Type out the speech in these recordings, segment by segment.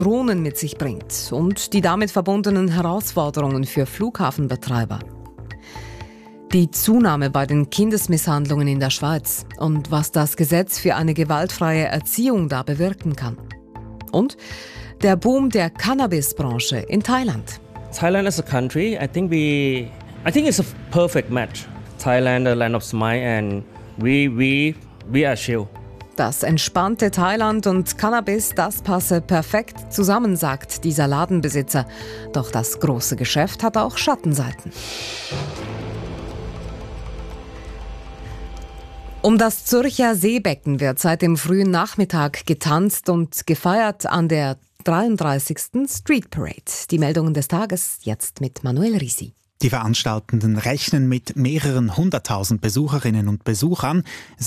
Drohnen mit sich bringt und die damit verbundenen Herausforderungen für Flughafenbetreiber. Die Zunahme bei den Kindesmisshandlungen in der Schweiz und was das Gesetz für eine gewaltfreie Erziehung da bewirken kann. Und der Boom der Cannabisbranche in Thailand. Thailand as a country, I think it's a perfect match. Thailand, the land of smile, and we are chill. Das entspannte Thailand und Cannabis, das passe perfekt zusammen, sagt dieser Ladenbesitzer. Doch das große Geschäft hat auch Schattenseiten. Um das Zürcher Seebecken wird seit dem frühen Nachmittag getanzt und gefeiert an der 33. Street Parade. Die Meldungen des Tages jetzt mit Manuel Risi. Die Veranstaltenden rechnen mit mehreren 100.000 Besucherinnen und Besuchern.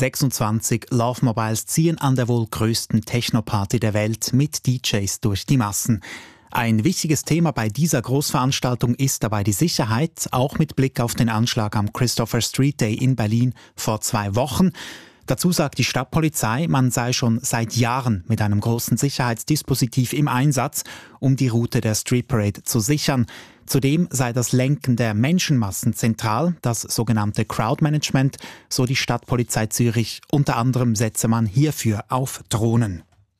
26 Love Mobiles ziehen an der wohl größten Techno-Party der Welt mit DJs durch die Massen. Ein wichtiges Thema bei dieser Großveranstaltung ist dabei die Sicherheit, auch mit Blick auf den Anschlag am Christopher Street Day in Berlin vor 2 Wochen. Dazu sagt die Stadtpolizei, man sei schon seit Jahren mit einem großen Sicherheitsdispositiv im Einsatz, um die Route der Street Parade zu sichern. Zudem sei das Lenken der Menschenmassen zentral, das sogenannte Crowdmanagement, so die Stadtpolizei Zürich. Unter anderem setze man hierfür auf Drohnen.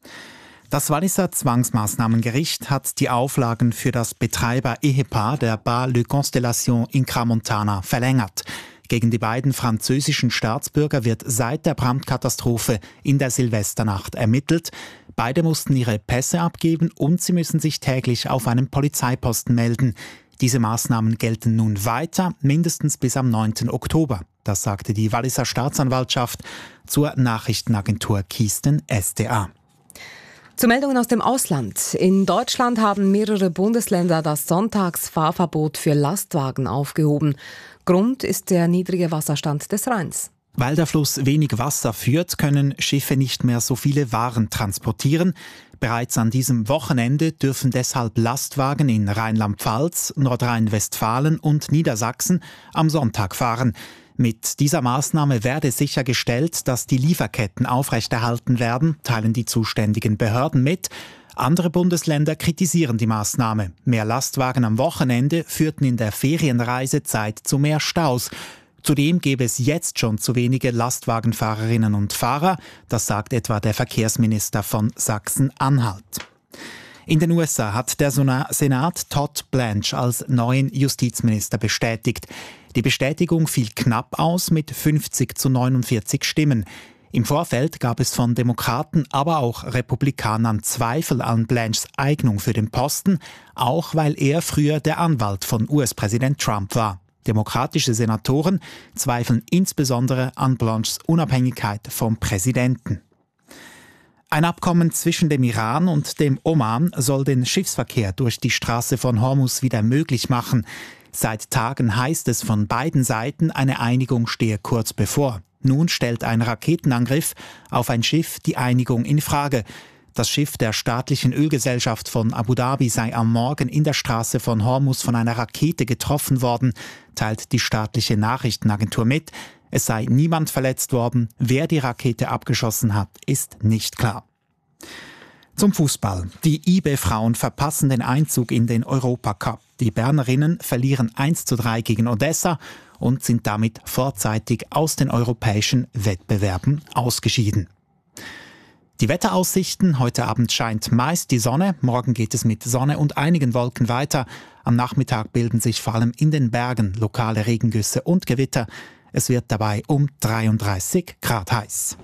Das Walliser Zwangsmaßnahmengericht hat die Auflagen für das Betreiber-Ehepaar der Bar Le Constellation in Crans-Montana verlängert. Gegen die beiden französischen Staatsbürger wird seit der Brandkatastrophe in der Silvesternacht ermittelt. Beide mussten ihre Pässe abgeben und sie müssen sich täglich auf einem Polizeiposten melden. Diese Maßnahmen gelten nun weiter, mindestens bis am 9. Oktober. Das sagte die Walliser Staatsanwaltschaft zur Nachrichtenagentur Kisten SDA. Zu Meldungen aus dem Ausland. In Deutschland haben mehrere Bundesländer das Sonntagsfahrverbot für Lastwagen aufgehoben. Grund ist der niedrige Wasserstand des Rheins. Weil der Fluss wenig Wasser führt, können Schiffe nicht mehr so viele Waren transportieren. Bereits an diesem Wochenende dürfen deshalb Lastwagen in Rheinland-Pfalz, Nordrhein-Westfalen und Niedersachsen am Sonntag fahren. Mit dieser Maßnahme werde sichergestellt, dass die Lieferketten aufrechterhalten werden, teilen die zuständigen Behörden mit. Andere Bundesländer kritisieren die Maßnahme. Mehr Lastwagen am Wochenende führten in der Ferienreisezeit zu mehr Staus. Zudem gäbe es jetzt schon zu wenige Lastwagenfahrerinnen und Fahrer, das sagt etwa der Verkehrsminister von Sachsen-Anhalt. In den USA hat der Senat Todd Blanche als neuen Justizminister bestätigt. Die Bestätigung fiel knapp aus mit 50-49 Stimmen. Im Vorfeld gab es von Demokraten, aber auch Republikanern Zweifel an Blanches Eignung für den Posten, auch weil er früher der Anwalt von US-Präsident Trump war. Demokratische Senatoren zweifeln insbesondere an Blanches Unabhängigkeit vom Präsidenten. Ein Abkommen zwischen dem Iran und dem Oman soll den Schiffsverkehr durch die Straße von Hormuz wieder möglich machen. Seit Tagen heißt es von beiden Seiten, eine Einigung stehe kurz bevor. Nun stellt ein Raketenangriff auf ein Schiff die Einigung in Frage. Das Schiff der staatlichen Ölgesellschaft von Abu Dhabi sei am Morgen in der Straße von Hormuz von einer Rakete getroffen worden, teilt die staatliche Nachrichtenagentur mit. Es sei niemand verletzt worden. Wer die Rakete abgeschossen hat, ist nicht klar. Zum Fußball. Die IB-Frauen verpassen den Einzug in den Europacup. Die Bernerinnen verlieren 1:3 gegen Odessa und sind damit vorzeitig aus den europäischen Wettbewerben ausgeschieden. Die Wetteraussichten: Heute Abend scheint meist die Sonne, morgen geht es mit Sonne und einigen Wolken weiter. Am Nachmittag bilden sich vor allem in den Bergen lokale Regengüsse und Gewitter. Es wird dabei um 33 Grad heiß.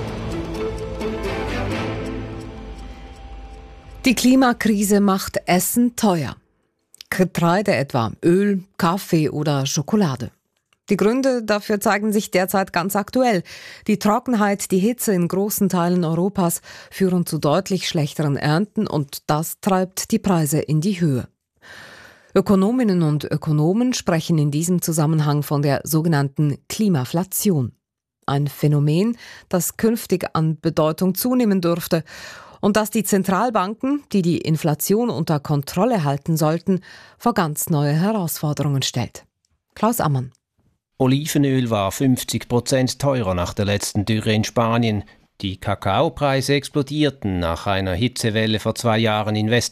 Die Klimakrise macht Essen teuer. Getreide etwa, Öl, Kaffee oder Schokolade. Die Gründe dafür zeigen sich derzeit ganz aktuell. Die Trockenheit, die Hitze in großen Teilen Europas führen zu deutlich schlechteren Ernten und das treibt die Preise in die Höhe. Ökonominnen und Ökonomen sprechen in diesem Zusammenhang von der sogenannten Klimaflation. Ein Phänomen, das künftig an Bedeutung zunehmen dürfte und das die Zentralbanken, die die Inflation unter Kontrolle halten sollten, vor ganz neue Herausforderungen stellt. Klaus Ammann. Olivenöl war 50% teurer nach der letzten Dürre in Spanien. Die Kakaopreise explodierten nach einer Hitzewelle vor 2 Jahren in